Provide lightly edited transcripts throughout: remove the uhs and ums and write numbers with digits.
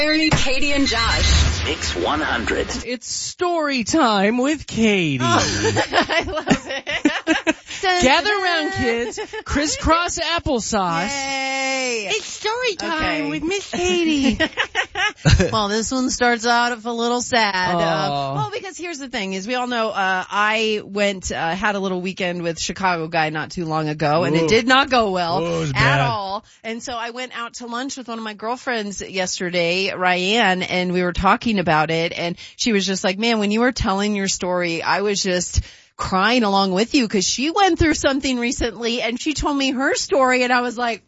Ernie, Katie, and Josh. Mix 100. It's story time with Katie. I love it. Gather around, kids. Crisscross applesauce. Yay! It's story time Okay. with Miss Katie. Well, this one starts out a little sad. Aw. Well, because here's the thing: is we all know I went had a little weekend with Chicago Guy not too long ago, and it did not go well It was at bad. all. And so I went out to lunch with one of my girlfriends yesterday, Ryan, and we were talking about it. And she was just like, "Man, when you were telling your story, I was just crying along with you because she went through something recently, and she told me her story, and I was like,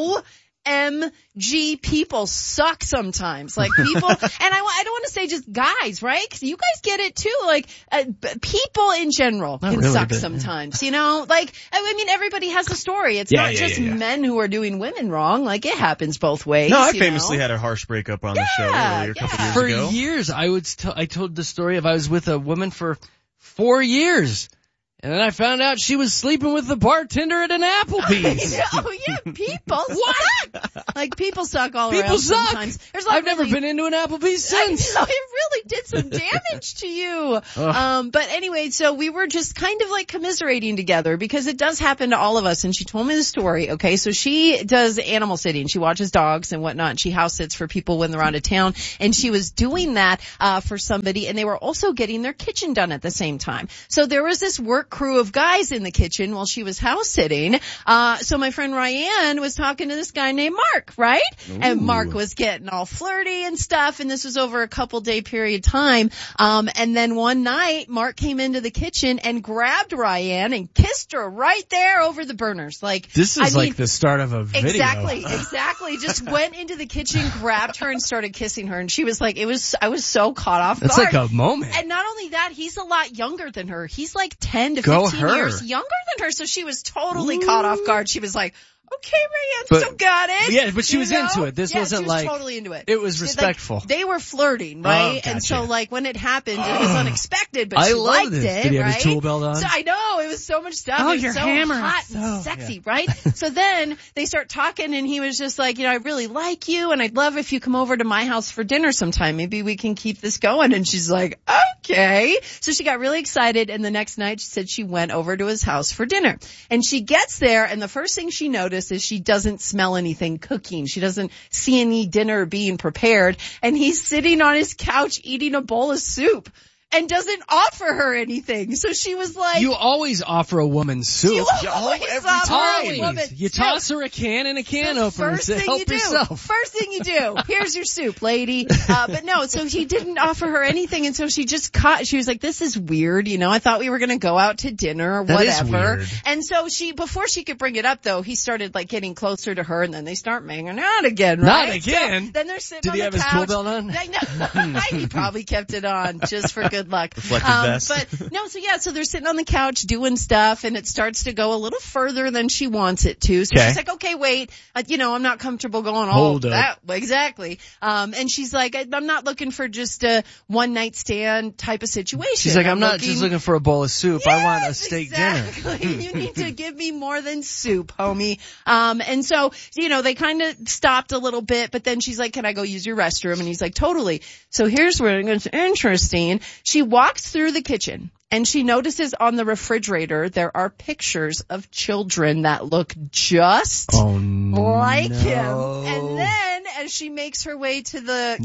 OMG, people suck sometimes. Like people, and I don't want to say just guys, right? 'Cause you guys get it too. Like people in general Not can really, suck but- sometimes. You know, like I mean, everybody has a story. It's Yeah, not yeah, just yeah, yeah. men who are doing women wrong. Like it happens both ways. No, I you famously know? had a harsh breakup on the show earlier a couple years For ago. years, I told the story of I was with a woman for 4 years. And then I found out she was sleeping with the bartender at an Applebee's. Oh yeah, people suck. Like people suck all People around suck. sometimes. There's like I've never been into an Applebee's since. I know, it really did some damage to you. But anyway, so we were just kind of like commiserating together because it does happen to all of us. And she told me the story. Okay, so she does animal sitting. She watches dogs and whatnot. And she house sits for people when they're out of town. And she was doing that for somebody, and they were also getting their kitchen done at the same time. So there was this work crew of guys in the kitchen while she was house sitting. So my friend Ryan was talking to this guy named Mark, right? And Mark was getting all flirty and stuff, and this was over a couple day period time. And then one night, Mark came into the kitchen and grabbed Ryan and kissed her right there over the burners. Like This is I like mean, the start of a video. Exactly. Just went into the kitchen, grabbed her, and started kissing her. And she was like, I was so caught off That's guard. like a moment. And not only that, he's a lot younger than her. He's like 10 to Go 15 her. years younger than her. So she was totally caught off guard. She was like, okay, Ryan, But- still got it. Yeah, but she You was know? into it. This Yeah, wasn't she was like- totally into it. it was Like, respectful. they were flirting, right? Oh, And so gotcha. like when it happened, it was unexpected, but I she love liked this. it, Did he have right? his tool belt on? So I know, it was so much stuff. Oh, it was your so hammer. hot So- and sexy, right? So then they start talking, and he was just like, I really like you, and I'd love if you come over to my house for dinner sometime. Maybe we can keep this going. And she's like, okay. So she got really excited, and the next night she said she went over to his house for dinner. And she gets there, and the first thing she noticed is she doesn't smell anything cooking. She doesn't see any dinner being prepared, and he's sitting on his couch eating a bowl of soup and doesn't offer her anything. So she was like, You always offer a woman soup. you always every offer a Always. woman You soup. toss her a can and a can opener First to thing help you do. yourself. First thing you do. Here's your soup, lady. But no, so he didn't offer her anything, and so she just she was like, this is weird, I thought we were gonna go out to dinner or That is whatever. weird. And so before she could bring it up though, he started like getting closer to her, and then they start banging out again, Not right? again. So then they're sitting Did on he the have his couch. tool belt on? I know. He probably kept it on just for good luck. Reflective vest. But no, so they're sitting on the couch doing stuff, and it starts to go a little further than she wants it to. So Okay. she's like, okay, wait, I'm not comfortable going all Hold up. that. Exactly. And she's like, I'm not looking for just a one night stand type of situation. She's like, I'm not just looking for a bowl of soup. I want a Yes, steak exactly. dinner. You need to give me more than soup, homie. And so, they kind of stopped a little bit, but then she's like, can I go use your restroom? And he's like, totally. So here's where it gets interesting. She walks through the kitchen, and she notices on the refrigerator there are pictures of children that look just Oh, like no. him. And then as she makes her way to the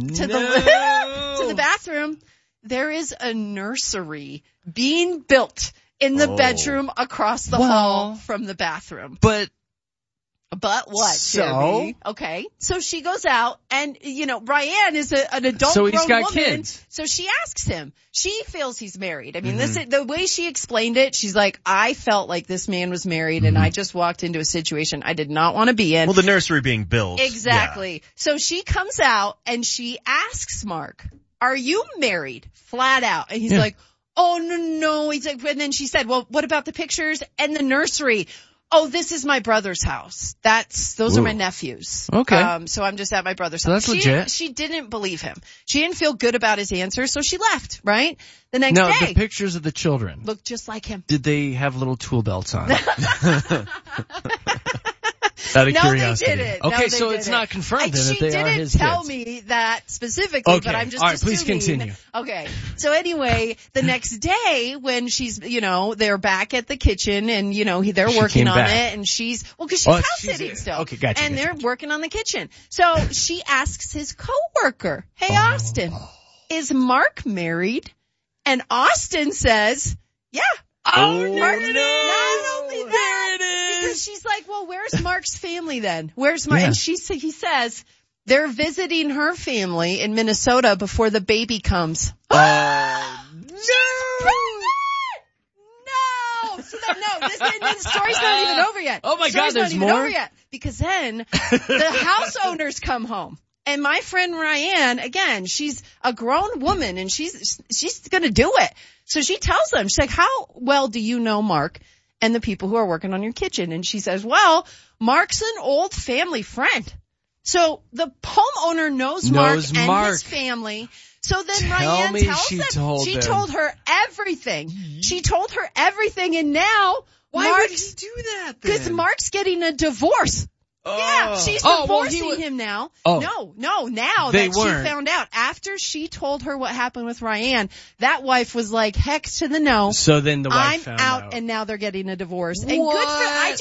No. bathroom, there is a nursery being built in the bedroom across the hall from the bathroom. But But what, So? Jimmy? Okay. So she goes out, and, Ryan is an adult So he's grown got woman. kids. So she asks him. She feels he's married. I mean, the way she explained it, she's like, I felt like this man was married, and I just walked into a situation I did not want to be in. Well, the nursery being built. Exactly. So she comes out, and she asks Mark, are you married? Flat out. And he's like, oh, no. He's like, and then she said, well, what about the pictures and the nursery? Oh, this is my brother's house. Those are my nephews. Okay. So I'm just at my brother's So house. that's legit. She didn't believe him. She didn't feel good about his answer, so she left, right? The next No, day, the pictures of the children. looked just like him. Did they have little tool belts on? Out of No, curiosity. they didn't. Okay, No, they so it's didn't. not confirmed then that She they are didn't his tell kids. me that specifically, Okay. but I'm just All right, assuming. please continue. Okay. So anyway, the next day when she's, they're back at the kitchen and, they're She working came on back. it and she's she's house sitting there. still. Okay, gotcha, And gotcha, they're gotcha. working on the kitchen. So she asks his coworker, "Hey, Austin, is Mark married?" And Austin says, "Yeah." Oh, Mark, no. not only that, There it is. because she's like, "Well, where's Mark's family then? Where's Mark?" Yeah. And he says, "They're visiting her family in Minnesota before the baby comes." No! So the story's not even over yet. Oh my The God, story's there's not even more? over yet. Because then the house owners come home. And my friend Ryan, again, she's a grown woman and she's gonna do it. So she tells them, she's like, "How well do you know Mark and the people who are working on your kitchen?" And she says, "Well, Mark's an old family friend." So the homeowner knows Mark and his family. So then Tell Ryan me tells she them, told she them. told her everything. She told her everything, and now Why would he Mark's, do that then? because Mark's getting a divorce. Yeah, she's Oh, well, divorcing him now. Oh. No, now They that weren't. she found out. After she told her what happened with Ryan, that wife was like, heck to the no. So then the wife I'm found out, and now they're getting a divorce. And good for, What?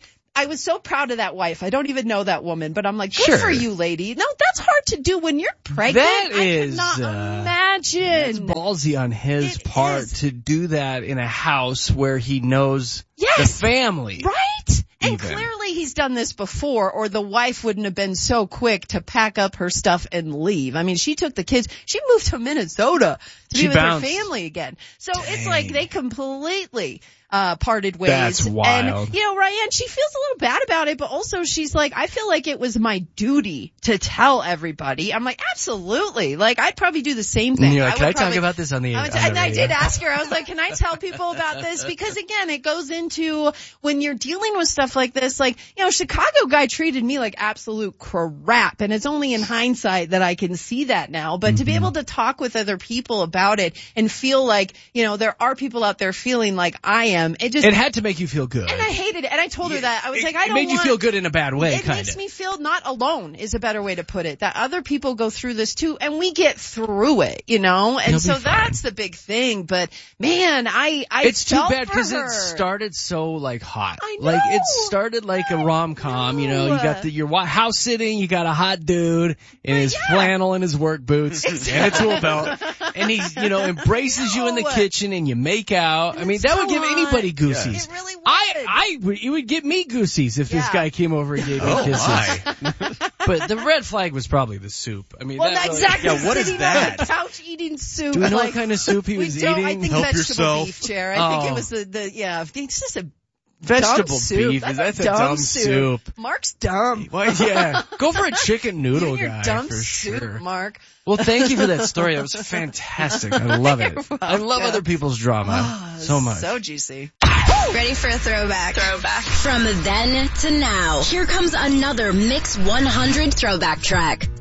I was so proud of that wife. I don't even know that woman, but I'm like, good Sure. for you, lady. No, that's hard to do when you're pregnant. That is, I cannot It's imagine. ballsy on his It part is. to do that in a house where he knows Yes. the family. Right? And Even. clearly he's done this before, or the wife wouldn't have been so quick to pack up her stuff and leave. I mean, she took the kids, she moved to Minnesota to She be with bounced. her family again. So it's Dang. like they completely parted ways. That's wild. And, Ryan, she feels a little bad about it, but also she's like, I feel like it was my duty to tell everybody. I'm like, absolutely. Like, I'd probably do the same thing. And you're like, can I would talk probably- about this on the and radio? I did ask her, I was like, can I tell people about this? Because again, it goes into when you're dealing with stuff like this, like, Chicago guy treated me like absolute crap. And it's only in hindsight that I can see that now. But to be able to talk with other people about it and feel like, there are people out there feeling like I am, It had to make you feel good. and I hated it. And I told her that. I was like, I It don't made you want- feel good in a bad way, It kind makes of. me feel not alone is a better way to put it. That other people go through this too, and we get through it, And You'll so be fine. that's the big thing. But man, It's too felt bad for because her. it started so hot. I Like it know. started like a rom-com, you know. got your house sitting, you got a hot dude in his flannel and his work boots and a tool belt. And he, embraces you in the No. kitchen and you make out. I mean, that would so give anybody hot. goosies. It really would. It would give me goosies if this Yeah. guy came over and gave me Oh kisses. my. But the red flag was probably the soup. I mean, Well, that really- exactly. Yeah, what is Sitting that? on the couch eating soup. Do we know like, what kind of soup he was we don't, eating? I think Help vegetable yourself. beef, chair. I think Oh. it was it's just a Vegetable dumb soup. beef. That's a dumb soup. Mark's dumb. Well, yeah. Go for a chicken noodle You and your guy dumb for soup, sure. Mark. Well, thank you for that story. That was fantastic. I love it. I love welcome. other people's drama so much. So juicy. Ready for a throwback. From then to now. Here comes another Mix 100 throwback track.